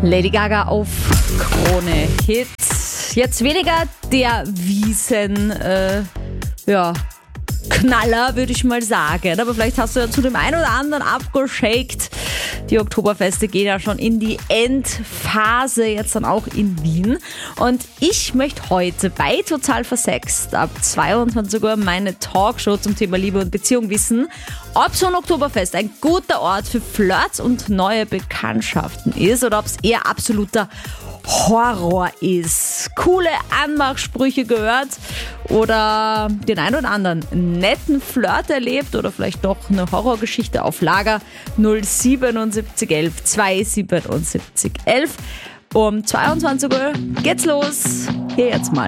Lady Gaga auf Krone Hits. Jetzt weniger der Knaller, würde ich mal sagen. Aber vielleicht hast du ja zu dem einen oder anderen abgeschakt. Die Oktoberfeste gehen ja schon in die Endphase, jetzt dann auch in Wien. Und ich möchte heute bei Total Versext ab 22 Uhr meine Talkshow zum Thema Liebe und Beziehung wissen, ob so ein Oktoberfest ein guter Ort für Flirts und neue Bekanntschaften ist oder ob es eher absoluter Horror ist. Coole Anmachsprüche gehört oder den ein oder anderen netten Flirt erlebt oder vielleicht doch eine Horrorgeschichte auf Lager. 07711 27711. Um 22 Uhr geht's los. Hier jetzt mal